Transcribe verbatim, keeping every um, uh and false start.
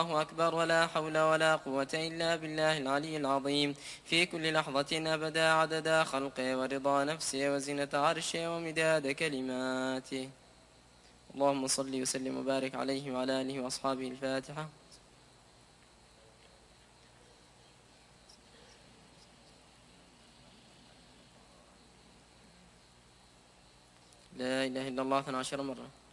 الله أكبر ولا حول ولا قوة إلا بالله العلي العظيم في كل لحظة أبدا عدد خلقه ورضا نفسه وزنة عرشه ومداد كلماته. اللهم صل وسلم وبارك عليه وعلى آله وأصحابه. الفاتحة. لا إله إلا الله اثنتا عشرة مرة.